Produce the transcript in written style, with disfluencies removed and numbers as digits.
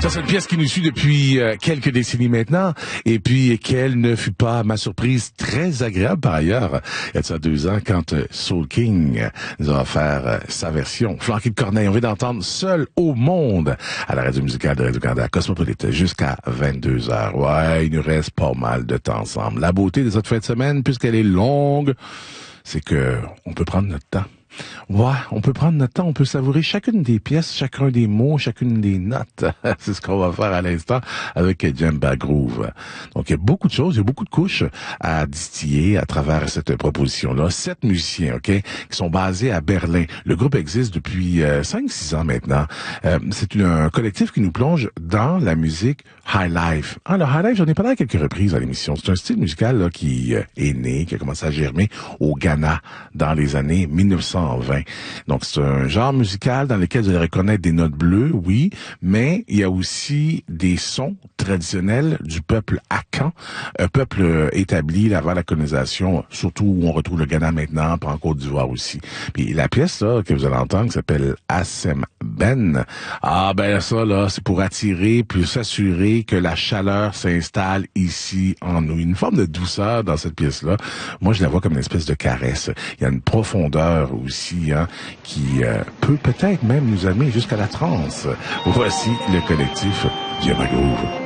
Ça, c'est une pièce qui nous suit depuis quelques décennies maintenant, et puis quelle ne fut pas, à ma surprise, très agréable par ailleurs, il y a de ça 2 ans, quand Soul King nous a offert sa version. Flanqué de Corneille, on vient d'entendre Seul au monde à la radio musicale de Radio-Canada Cosmopolite jusqu'à 22h. Ouais, il nous reste pas mal de temps ensemble. La beauté de cette fin de semaine, puisqu'elle est longue, c'est que on peut prendre notre temps. Ouais, on peut prendre notre temps, on peut savourer chacune des pièces, chacun des mots, chacune des notes. C'est ce qu'on va faire à l'instant avec Djemba Groove. Donc, il y a beaucoup de choses, il y a beaucoup de couches à distiller à travers cette proposition-là. 7 musiciens, OK, qui sont basés à Berlin. Le groupe existe depuis 5-6 ans maintenant. C'est un collectif qui nous plonge dans la musique high life. Ah, le high life, j'en ai parlé à quelques reprises à l'émission. C'est un style musical là, qui est né, qui a commencé à germer au Ghana dans les années 1920. Donc, c'est un genre musical dans lequel vous allez reconnaître des notes bleues, oui, mais il y a aussi des sons traditionnels du peuple Akan, un peuple établi avant la colonisation, surtout où on retrouve le Ghana maintenant, puis en Côte d'Ivoire aussi. Puis la pièce là, que vous allez entendre, qui s'appelle Assem Ben, ah ben ça là, c'est pour attirer, puis s'assurer que la chaleur s'installe ici en nous. Une forme de douceur dans cette pièce-là. Moi, je la vois comme une espèce de caresse. Il y a une profondeur aussi, hein, qui peut peut-être même nous amener jusqu'à la transe. Voici le collectif Djemba Groove.